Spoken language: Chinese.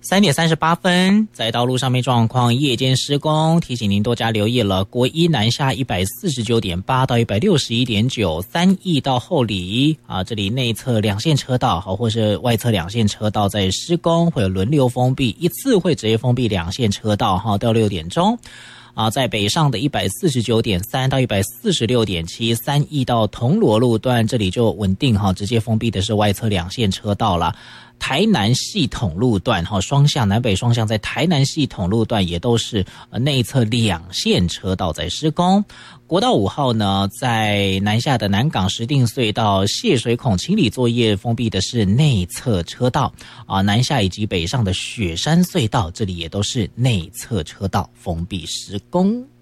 3:38，在道路上面状况，夜间施工，提醒您多加留意了。国一南下149.8到161.9，三义到后里啊，这里内侧两线车道好，或是外侧两线车道在施工，会有轮流封闭，一次会直接封闭两线车道哈，到6点钟。在北上的149.3到146.7，三义到铜锣路段这里就稳定哈，直接封闭的是外侧两线车道了。台南系统路段双向南北双向在台南系统路段也都是内侧两线车道在施工。国道5号呢，在南下的南港石碇隧道泄水孔清理作业封闭的是内侧车道南下以及北上的雪山隧道这里也都是内侧车道封闭施工。